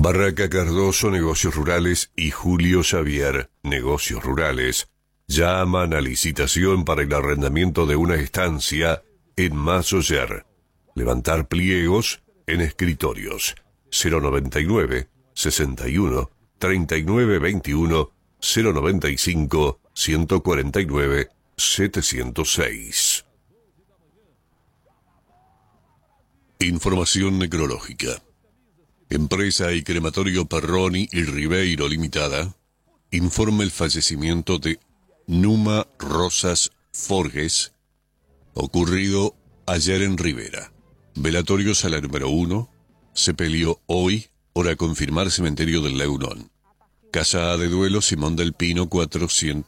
Barraca Cardoso, Negocios Rurales, y Julio Xavier, Negocios Rurales, llaman a licitación para el arrendamiento de una estancia en Masoyer. Levantar pliegos en escritorios. 099 61 39 21 095 149 706. Información necrológica. Empresa y Crematorio Perroni y Ribeiro Limitada informa el fallecimiento de Numa Rosas Forges, ocurrido ayer en Rivera. Velatorio sala número 1, sepelio hoy, hora confirmar cementerio del Leunón. Casa de duelo Simón del Pino 400,